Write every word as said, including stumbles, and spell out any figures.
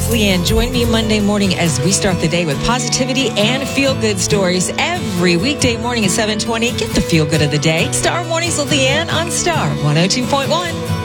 It's Leanne. Join me Monday morning as we start the day with positivity and feel-good stories every weekday morning at seven twenty. Get the feel-good of the day. Star Mornings with Leanne on Star one oh two point one.